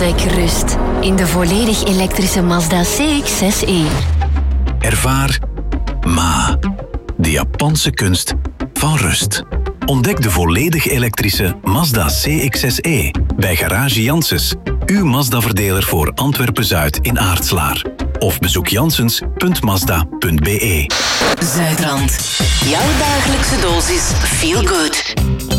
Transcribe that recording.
Ontdek rust in de volledig elektrische Mazda CX-6e. Ervaar Ma, de Japanse kunst van rust. Ontdek de volledig elektrische Mazda CX-6e bij Garage Janssens, uw Mazda-verdeler voor Antwerpen-Zuid in Aartslaar. Of bezoek janssens.mazda.be. Zuidrand. Jouw dagelijkse dosis feel good.